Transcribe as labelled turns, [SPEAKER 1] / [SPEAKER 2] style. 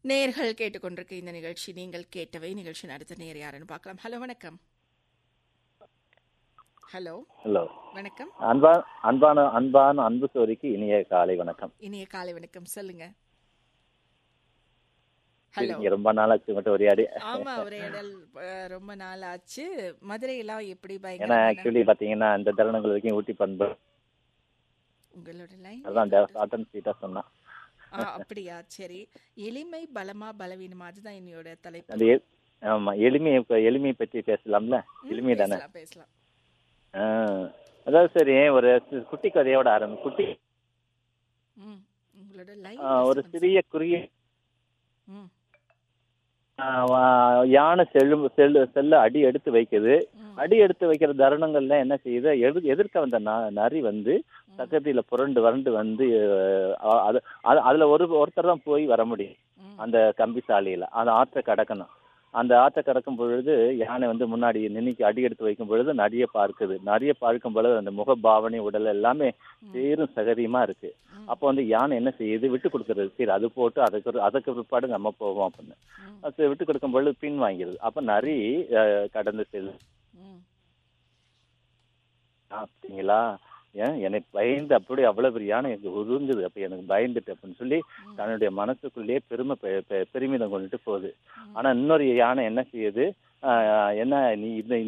[SPEAKER 1] நேயர்கள் கேட்டுக்கொண்டிருக்க இந்த நிகழ்ச்சி நீங்கள் கேட்டவை நிகழ்ச்சி அடுத்த நேர் யாருன்னு பார்க்கலாம். ஹலோ வணக்கம். ஹலோ
[SPEAKER 2] ஹலோ
[SPEAKER 1] வணக்கம்.
[SPEAKER 2] அன்பான அன்பு சோரிக்கு இனிய காலை வணக்கம்.
[SPEAKER 1] இனிய காலை வணக்கம். சொல்லுங்க. ஹலோ.
[SPEAKER 2] நீங்க ரொம்ப நாளாச்சு மட்டும் உரையாடி.
[SPEAKER 1] ஆமா, உரையாடல் ரொம்ப நாள் ஆச்சு. மதுரையெல்லாம் எப்படி
[SPEAKER 2] ஏன்னா
[SPEAKER 1] பயங்கரமான
[SPEAKER 2] ஆக்சுவலி பாத்தீங்கன்னா அந்த தருணங்கள் வரைக்கும் ஊட்டி பண்பு
[SPEAKER 1] உங்களோட லைன்
[SPEAKER 2] அதான் காட்டன் சீட்டா சொன்னா.
[SPEAKER 1] அப்படியா? சரி. எளிமை பலமா பலவீனமா அதுதான் என்னோட தலைப்பு.
[SPEAKER 2] அந்த ஆமா எளிமையை பற்றி பேசலாம்ல. எளிமை தானே.
[SPEAKER 1] பேசலாம் பேசலாம்.
[SPEAKER 2] அதாவது சரி, ஒரு குட்டி கதையோட குட்டி
[SPEAKER 1] உங்களோட லைன்
[SPEAKER 2] ஒரு சிறிய குறுகிய
[SPEAKER 1] ம்
[SPEAKER 2] யானை செல்ல அடி எடுத்து வைக்குது. அடி எடுத்து வைக்கிற தருணங்கள்ல என்ன செய்யுது, எதிர்க்க வந்த நரி வந்து சக்கரத்தில வறண்டு வந்து அதுல ஒருத்தர் தான் போய் வர முடியும். அந்த கம்பி சாலையில அந்த ஆற்றை கடக்கணும். அந்த ஆற்றை கடக்கும் பொழுது யானை வந்து முன்னாடி நின்னுக்கு அடி எடுத்து வைக்கும் பொழுது நரியை பார்க்கும் பொழுது அந்த முக பாவனை உடல் எல்லாமே சேரும் சகதியமா இருக்கு. அப்போ வந்து யானை என்ன செய்யுது, விட்டு கொடுக்கறது. சரி அது போட்டு அதுக்கு பிற்பாடு நம்ம போவோம் அப்படின்னு அது விட்டு கொடுக்கும் பொழுது பின் வாங்கிடுது. அப்ப நரி கடந்து செல்லு. அப்படிங்களா, எனக்கு பயந்து அப்படி அவ்வளவு பெரிய யானை எனக்கு உருங்குது. அப்ப எனக்கு பயந்துட்டு அப்படின்னு சொல்லி தன்னுடைய மனசுக்குள்ளேயே பெருமிதம் கொண்டுட்டு போகுது. ஆனா இன்னொரு யானை என்ன செய்யுது, என்ன நீ